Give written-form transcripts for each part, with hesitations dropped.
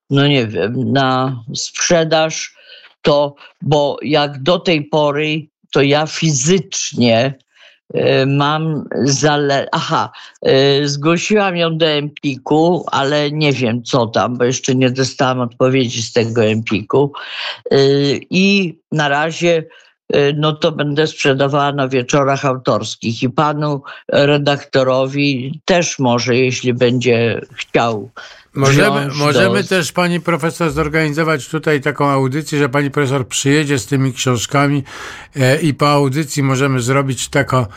no nie wiem, na sprzedaż, to, bo jak do tej pory, to ja fizycznie mam zgłosiłam ją do Empiku, ale nie wiem co tam, bo jeszcze nie dostałam odpowiedzi z tego Empiku. I na razie no to będę sprzedawała na wieczorach autorskich i panu redaktorowi też może, jeśli będzie chciał. Możemy też, pani profesor, zorganizować tutaj taką audycję, że pani profesor przyjedzie z tymi książkami i po audycji możemy zrobić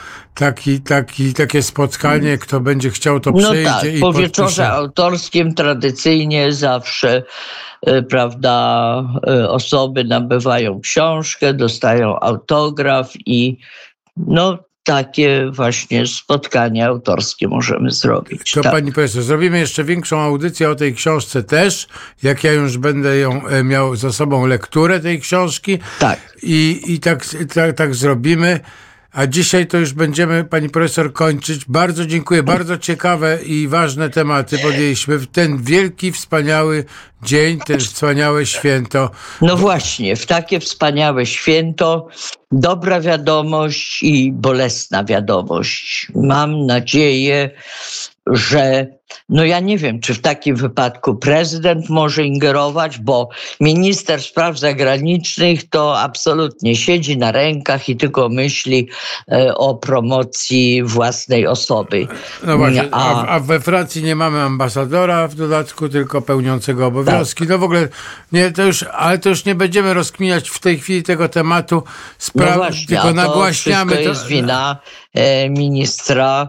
takie spotkanie, kto będzie chciał, to przyjdzie tak, i po podpisze. wieczorze autorskim tradycyjnie zawsze, prawda, osoby nabywają książkę, dostają autograf i no takie właśnie spotkania autorskie możemy zrobić. To tak. pani profesor, zrobimy jeszcze większą audycję o tej książce też, jak ja już będę miał za sobą lekturę tej książki. Tak. I tak zrobimy. A dzisiaj to już będziemy, pani profesor, kończyć. Bardzo dziękuję. Bardzo ciekawe i ważne tematy podjęliśmy w ten wielki, wspaniały dzień, ten wspaniałe święto. No właśnie, w takie wspaniałe święto dobra wiadomość i bolesna wiadomość. Mam nadzieję, że no ja nie wiem, czy w takim wypadku prezydent może ingerować, bo minister spraw zagranicznych to absolutnie siedzi na rękach i tylko myśli o promocji własnej osoby. No właśnie, a we Francji nie mamy ambasadora w dodatku, tylko pełniącego obowiązki. Tak. No w ogóle, ale to już nie będziemy rozkminiać w tej chwili tego tematu sprawy, no właśnie, tylko nagłaśniamy. To jest wina ministra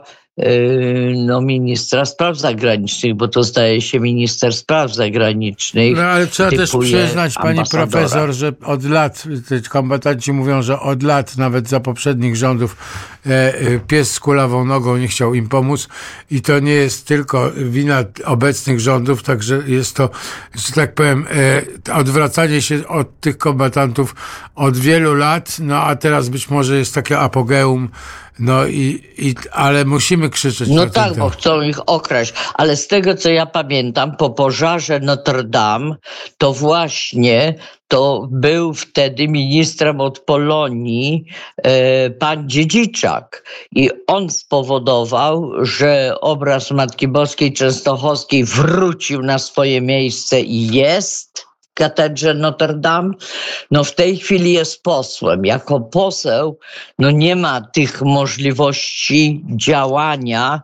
spraw zagranicznych, bo to zdaje się minister spraw zagranicznych. No ale trzeba też przyznać, pani profesor, że od lat, kombatanci mówią, że od lat, nawet za poprzednich rządów, pies z kulawą nogą nie chciał im pomóc i to nie jest tylko wina obecnych rządów, także jest to, że tak powiem, odwracanie się od tych kombatantów od wielu lat, no a teraz być może jest takie apogeum. No ale musimy krzyczeć. No tak, bo chcą ich okraść. Ale z tego, co ja pamiętam, po pożarze Notre Dame, to właśnie to był wtedy ministrem od Polonii pan Dziedziczak. I on spowodował, że obraz Matki Boskiej Częstochowskiej wrócił na swoje miejsce i jest w katedrze Notre Dame. No w tej chwili jest posłem. Jako poseł no nie ma tych możliwości działania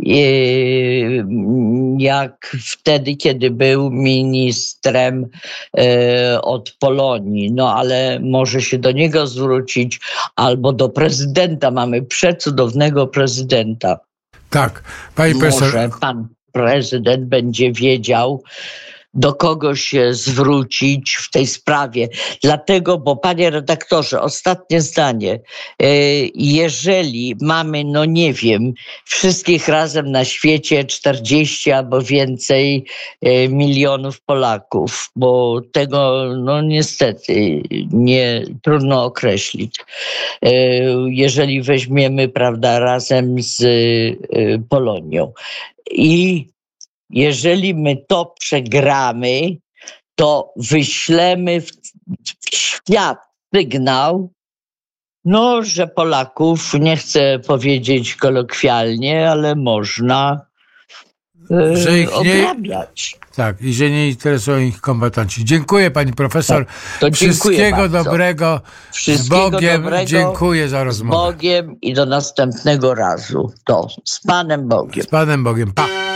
jak wtedy, kiedy był ministrem od Polonii. No ale może się do niego zwrócić albo do prezydenta. Mamy przecudownego prezydenta. Tak, pani profesor. Może pan prezydent będzie wiedział, do kogo się zwrócić w tej sprawie. Dlatego, bo panie redaktorze, ostatnie zdanie. Jeżeli mamy, no nie wiem, wszystkich razem na świecie 40 albo więcej milionów Polaków, bo tego no niestety nie trudno określić. Jeżeli weźmiemy, prawda, razem z Polonią. I jeżeli my to przegramy, to wyślemy w świat sygnał, no, że Polaków, nie chcę powiedzieć kolokwialnie, ale można obrabiać. Tak, i że nie interesują ich kombatanci. Dziękuję pani profesor. Tak, Wszystkiego dobrego. Z Bogiem. Dobrego, dziękuję za rozmowę. Z Bogiem i do następnego razu. To z Panem Bogiem. Z Panem Bogiem. Pa.